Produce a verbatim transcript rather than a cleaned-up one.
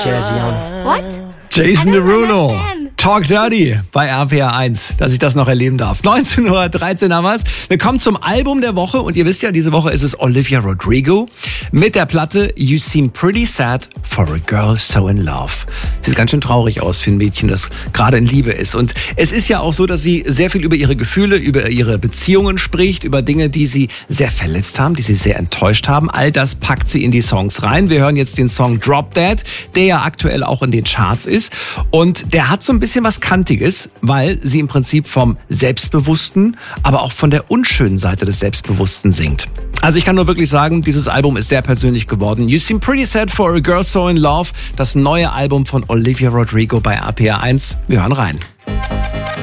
Jersey on. What? Jason I don't Derulo. understand. Talk Dirty bei R P R eins, dass ich das noch erleben darf. neunzehn Uhr dreizehn haben wir's. Wir kommen zum Album der Woche und ihr wisst ja, diese Woche ist es Olivia Rodrigo mit der Platte You Seem Pretty Sad for a Girl So in Love. Sieht ganz schön traurig aus für ein Mädchen, das gerade in Liebe ist. Und es ist ja auch so, dass sie sehr viel über ihre Gefühle, über ihre Beziehungen spricht, über Dinge, die sie sehr verletzt haben, die sie sehr enttäuscht haben. All das packt sie in die Songs rein. Wir hören jetzt den Song Drop Dead, der ja aktuell auch in den Charts ist. Und der hat so ein bisschen was Kantiges, weil sie im Prinzip vom Selbstbewussten, aber auch von der unschönen Seite des Selbstbewussten singt. Also ich kann nur wirklich sagen, dieses Album ist sehr persönlich geworden. You Seem Pretty Sad for a Girl So in Love, das neue Album von Olivia Rodrigo bei R P R eins. Wir hören rein.